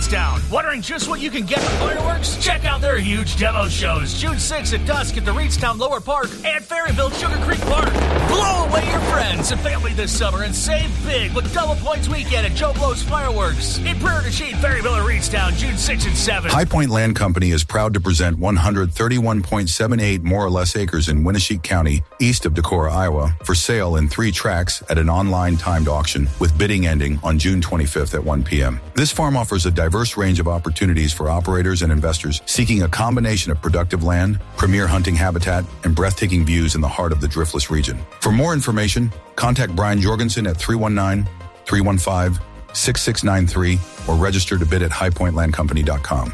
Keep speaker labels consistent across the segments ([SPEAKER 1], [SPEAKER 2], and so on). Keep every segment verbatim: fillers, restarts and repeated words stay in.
[SPEAKER 1] Reedstown. Wondering just what you can get for fireworks? Check out their huge demo shows. June sixth at dusk at the Reedstown Lower Park and Ferryville Sugar Creek Park. Blow away your friends and family this summer and save big with Double Points Weekend at Joe Blow's Fireworks. In Prairie du Chien, Ferryville, and Reedstown, June sixth and seventh.
[SPEAKER 2] High Point Land Company is proud to present one hundred thirty-one point seven eight more or less acres in Winneshiek County, east of Decorah, Iowa, for sale in three tracts at an online timed auction with bidding ending on June twenty-fifth at one p.m. This farm offers a diverse range of opportunities for operators and investors seeking a combination of productive land, premier hunting habitat, and breathtaking views in the heart of the Driftless region. For more information, contact Brian Jorgensen at three one nine, three one five, six six nine three or register to bid at high point land company dot com.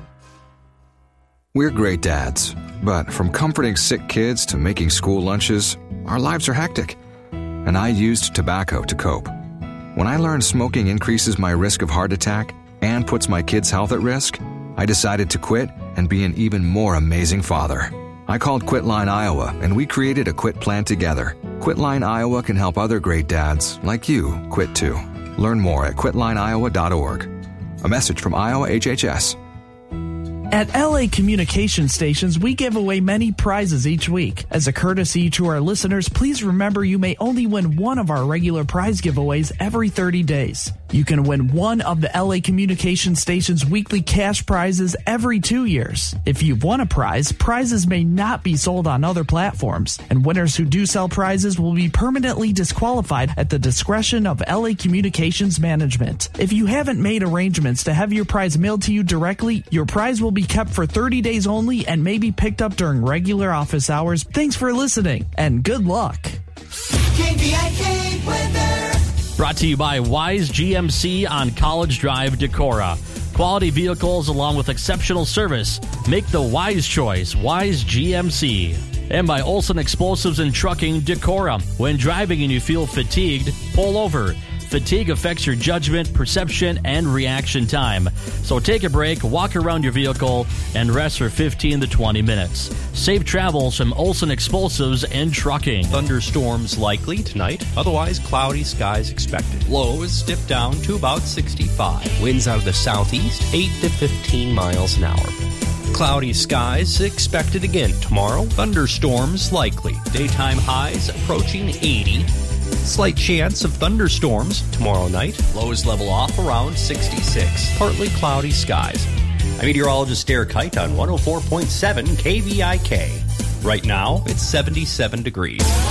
[SPEAKER 3] We're great dads, but from comforting sick kids to making school lunches, our lives are hectic. And I used tobacco to cope. When I learned smoking increases my risk of heart attack and puts my kids' health at risk, I decided to quit and be an even more amazing father. I called Quitline Iowa, and we created a quit plan together. Quitline Iowa can help other great dads, like you, quit too. Learn more at quitline iowa dot org. A message from Iowa H H S.
[SPEAKER 4] At L A Communication Stations, we give away many prizes each week. As a courtesy to our listeners, please remember you may only win one of our regular prize giveaways every thirty days. You can win one of the L A Communication Station's weekly cash prizes every two years. If you've won a prize, prizes may not be sold on other platforms, and winners who do sell prizes will be permanently disqualified at the discretion of L A Communications Management. If you haven't made arrangements to have your prize mailed to you directly, your prize will be kept for thirty days only and may be picked up during regular office hours. Thanks for listening, and good luck.
[SPEAKER 5] K V I K weather.
[SPEAKER 6] Brought to you by Wise G M C on College Drive, Decorah. Quality vehicles along with exceptional service. Make the wise choice, Wise G M C. And by Olson Explosives and Trucking, Decorah. When driving and you feel fatigued, pull over. Fatigue affects your judgment, perception, and reaction time. So take a break, walk around your vehicle, and rest for fifteen to twenty minutes. Safe travels from Olson Explosives and Trucking.
[SPEAKER 7] Thunderstorms likely tonight, otherwise cloudy skies expected. Lows dip down to about sixty-five. Winds out of the southeast, eight to fifteen miles an hour. Cloudy skies expected again tomorrow. Thunderstorms likely. Daytime highs approaching eighty. Slight chance of thunderstorms tomorrow night. Lows level off around sixty-six. Partly cloudy skies. I'm meteorologist Derek Kite on one oh four point seven K V I K. Right now, it's seventy-seven degrees.